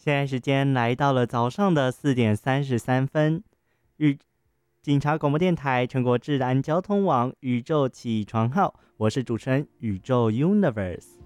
现在时间来到了早上的4:33，警察广播电台全国治安交通网宇宙起床号，我是主持人宇宙 Universe。